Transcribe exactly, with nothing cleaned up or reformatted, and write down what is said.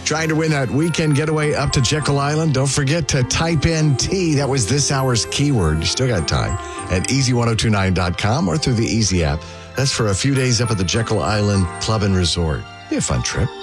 Trying to win that weekend getaway up to Jekyll Island? Don't forget to type in T. That was this hour's keyword. You still got time at easy ten twenty-nine dot com or through the Easy app. That's for a few days up at the Jekyll Island Club and Resort. Be a fun trip.